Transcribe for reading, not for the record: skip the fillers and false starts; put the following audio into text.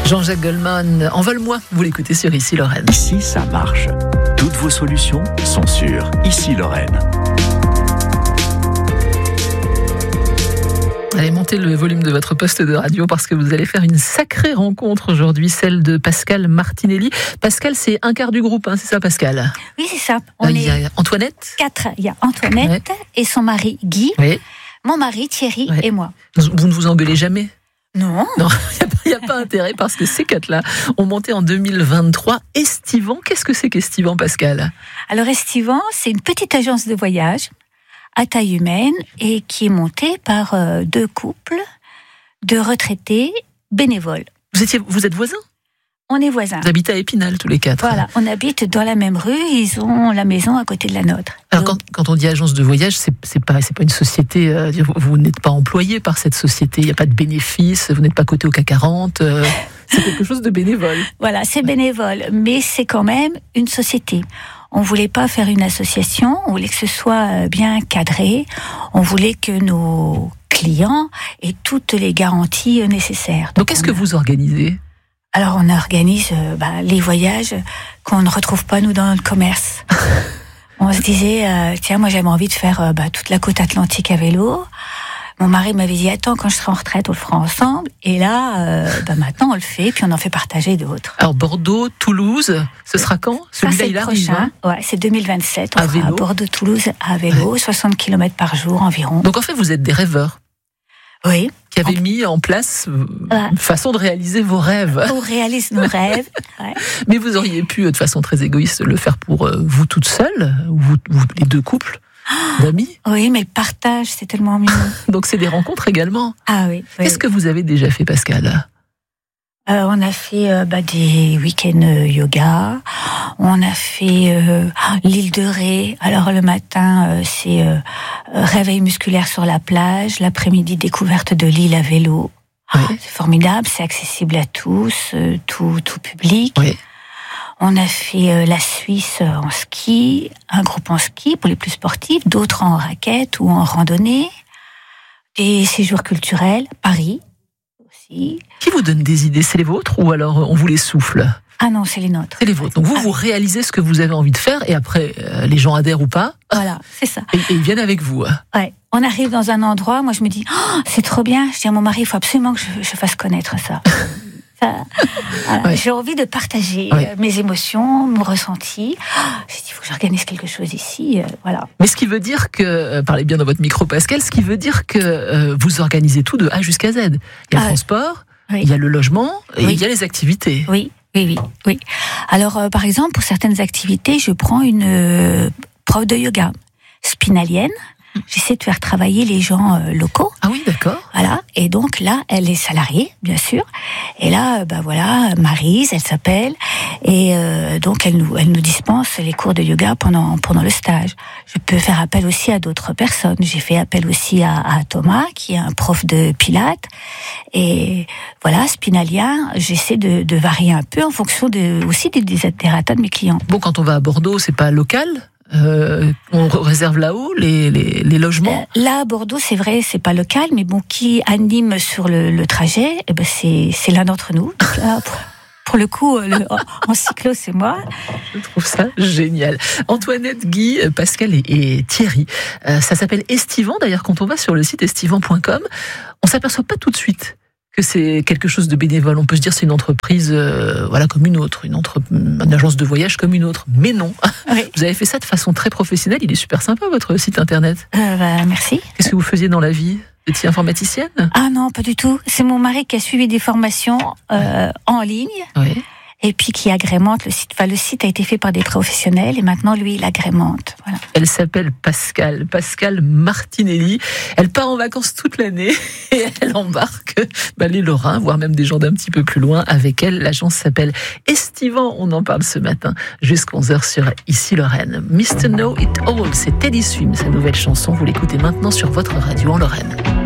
Jean-Jacques Goldman, Envole-moi, vous l'écoutez sur Ici Lorraine. Ici, ça marche. Toutes vos solutions sont sur Ici Lorraine. Allez, montez le volume de votre poste de radio parce que vous allez faire une sacrée rencontre aujourd'hui, celle de Pascal Martinelli. Pascal, c'est un quart du groupe, hein, c'est ça Pascal? Oui, c'est ça. Il y a Antoinette. 4. Il y a Antoinette et son mari Guy, mon mari Thierry et moi. Vous ne vous engueulez jamais? Non. Non, il n'y a pas intérêt parce que ces 4-là ont monté en 2023 Estivant. Qu'est-ce que c'est qu'Estivant, Pascal? Alors Estivant, c'est une petite agence de voyage à taille humaine et qui est montée par 2 couples de retraités bénévoles. Vous êtes voisins? On est voisins. Vous habitez à Épinal tous les 4. Voilà, on habite dans la même rue, ils ont la maison à côté de la nôtre. Alors quand on dit agence de voyage, c'est pas une société, vous n'êtes pas employé par cette société, il n'y a pas de bénéfices, vous n'êtes pas coté au CAC 40, c'est quelque chose de bénévole. Voilà, c'est bénévole, mais c'est quand même une société. On voulait pas faire une association, on voulait que ce soit bien cadré, on voulait que nos clients aient toutes les garanties nécessaires. Donc qu'est-ce que vous organisez? Alors on organise les voyages qu'on ne retrouve pas nous dans notre commerce. On se disait, tiens, moi j'avais envie de faire toute la côte atlantique à vélo. Mon mari m'avait dit, attends, quand je serai en retraite, on le fera ensemble. Et là, maintenant, on le fait, puis on en fait partager d'autres. Alors, Bordeaux, Toulouse, ce sera quand? Celui-là, il arrive. Ouais, c'est 2027. On fera Bordeaux, Toulouse, à vélo, 60 km par jour environ. Donc, en fait, vous êtes des rêveurs. Oui. Qui avaient mis en place une façon de réaliser vos rêves. On réalise nos rêves. Ouais. Mais vous auriez pu, de façon très égoïste, le faire pour vous toute seule, ou vous les 2 couples d'amis. Oui, mais le partage, c'est tellement mieux. Donc c'est des rencontres également. Ah oui. Qu'est-ce que vous avez déjà fait, Pascal? On a fait des week-ends yoga. On a fait l'île de Ré. Alors le matin, c'est réveil musculaire sur la plage. L'après-midi, découverte de l'île à vélo. Oui. C'est formidable, c'est accessible à tous, tout public. Oui. On a fait la Suisse en ski, un groupe en ski pour les plus sportifs, d'autres en raquette ou en randonnée. Des séjours culturels, Paris aussi. Qui vous donne des idées? C'est les vôtres ou alors on vous les souffle? Ah non, c'est les nôtres. C'est les vôtres. Donc vous réalisez ce que vous avez envie de faire et après, les gens adhèrent ou pas. Voilà, c'est ça. Et ils viennent avec vous. Ouais. On arrive dans un endroit, moi je me dis, c'est trop bien. Je dis à mon mari, il faut absolument que je fasse connaître ça. J'ai envie de partager mes émotions, mon ressenti. J'ai dit, il faut que j'organise quelque chose ici. Voilà. Mais ce qui veut dire que, parlez bien dans votre micro Pascal, ce qui veut dire que vous organisez tout de A jusqu'à Z. Il y a le transport, il y a le logement et il y a les activités. Oui. Alors, par exemple, pour certaines activités, je prends une prof de yoga spinalienne. J'essaie de faire travailler les gens locaux. Ah oui, d'accord. Voilà. Et donc là, elle est salariée, bien sûr. Et là, Maryse, elle s'appelle. Et donc, elle nous dispense les cours de yoga pendant le stage. Je peux faire appel aussi à d'autres personnes. J'ai fait appel aussi à Thomas, qui est un prof de pilates. Et voilà, spinalien, j'essaie de varier un peu en fonction aussi des desiderata de mes clients. Bon, quand on va à Bordeaux, c'est pas local? On réserve là-haut les logements. Là à Bordeaux, c'est vrai, c'est pas local, mais bon, qui anime sur le trajet, c'est l'un d'entre nous. Donc là, pour le coup, en cyclo, c'est moi. Je trouve ça génial. Antoinette, Guy, Pascal et Thierry. Ça s'appelle Estivant. D'ailleurs, quand on va sur le site estivant.com, on s'aperçoit pas tout de suite que c'est quelque chose de bénévole. On peut se dire c'est une entreprise comme une autre, une agence de voyage comme une autre. Mais non, vous avez fait ça de façon très professionnelle. Il est super sympa, votre site internet. Merci. Qu'est-ce que vous faisiez dans la vie? Vous étiez informaticienne? Ah non, pas du tout. C'est mon mari qui a suivi des formations en ligne. Oui. Et puis qui agrémente le site. Enfin, le site a été fait par des professionnels et maintenant, lui, il agrémente. Voilà. Elle s'appelle Pascal Martinelli. Elle part en vacances toute l'année et elle embarque les Lorrains, voire même des gens d'un petit peu plus loin avec elle. L'agence s'appelle Estivant. On en parle ce matin jusqu'à 11h sur Ici Lorraine. Mr. Know It All, c'est Teddy Swim, sa nouvelle chanson. Vous l'écoutez maintenant sur votre radio en Lorraine.